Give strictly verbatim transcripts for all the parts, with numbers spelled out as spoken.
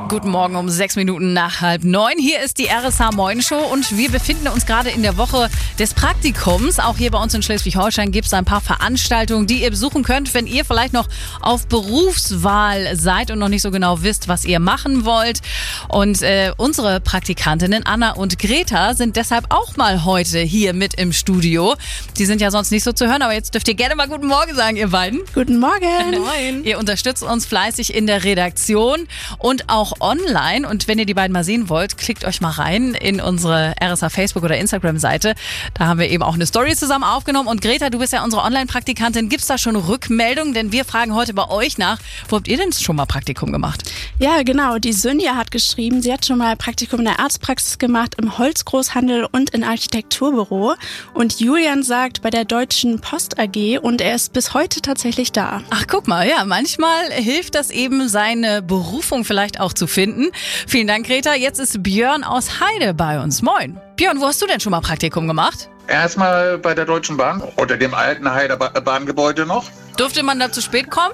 Guten Morgen um sechs Minuten nach halb neun. Hier ist die R S H Moin Show und wir befinden uns gerade in der Woche des Praktikums. Auch hier bei uns in Schleswig-Holstein gibt es ein paar Veranstaltungen, die ihr besuchen könnt, wenn ihr vielleicht noch auf Berufswahl seid und noch nicht so genau wisst, was ihr machen wollt. Und äh, unsere Praktikantinnen Anna und Greta sind deshalb auch mal heute hier mit im Studio. Die sind ja sonst nicht so zu hören, aber jetzt dürft ihr gerne mal guten Morgen sagen, ihr beiden. Guten Morgen. Moin. Ihr unterstützt uns fleißig in der Redaktion und auch online. Und wenn ihr die beiden mal sehen wollt, klickt euch mal rein in unsere R S H Facebook- oder Instagram-Seite. Da haben wir eben auch eine Story zusammen aufgenommen. Und Greta, du bist ja unsere Online-Praktikantin. Gibt es da schon Rückmeldungen? Denn wir fragen heute bei euch nach, wo habt ihr denn schon mal Praktikum gemacht? Ja, genau. Die Sünja hat geschrieben, sie hat schon mal Praktikum in der Arztpraxis gemacht, im Holzgroßhandel und im Architekturbüro. Und Julian sagt, bei der Deutschen Post A G, und er ist bis heute tatsächlich da. Ach, guck mal, ja, manchmal hilft das eben, seine Berufung vielleicht auch zu finden. Vielen Dank, Greta. Jetzt ist Björn aus Heide bei uns. Moin. Björn, wo hast du denn schon mal Praktikum gemacht? Erstmal bei der Deutschen Bahn, unter dem alten Heider Bahngebäude noch. Durfte man da zu spät kommen?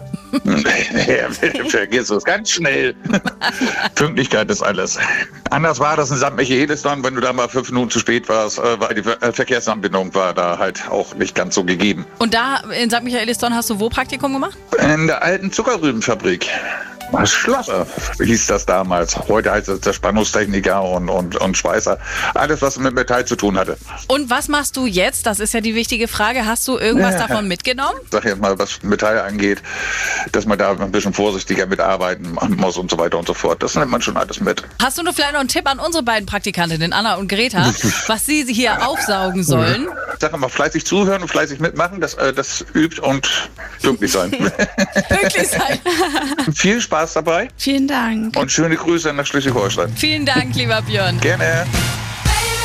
Vergiss es, ganz schnell. Pünktlichkeit ist alles. Anders war das in Sankt Michaelisdorf, wenn du da mal fünf Minuten zu spät warst, weil die Verkehrsanbindung war da halt auch nicht ganz so gegeben. Und da in Sankt Michaelisdorf hast du wo Praktikum gemacht? In der alten Zuckerrübenfabrik. Schlosser hieß das damals. Heute heißt es der Spannungstechniker und, und, und Schweißer. Alles, was mit Metall zu tun hatte. Und was machst du jetzt? Das ist ja die wichtige Frage. Hast du irgendwas ja. davon mitgenommen? Sag jetzt mal, was Metall angeht, dass man da ein bisschen vorsichtiger mitarbeiten muss und so weiter und so fort. Das nimmt man schon alles mit. Hast du noch vielleicht noch einen Tipp an unsere beiden Praktikantinnen, Anna und Greta, was sie hier aufsaugen sollen? Sag mal, fleißig zuhören und fleißig mitmachen, das, das übt und pünktlich sein. Pünktlich sein. Viel Spaß dabei. Vielen Dank. Und schöne Grüße nach Schleswig-Holstein. Vielen Dank, lieber Björn. Gerne.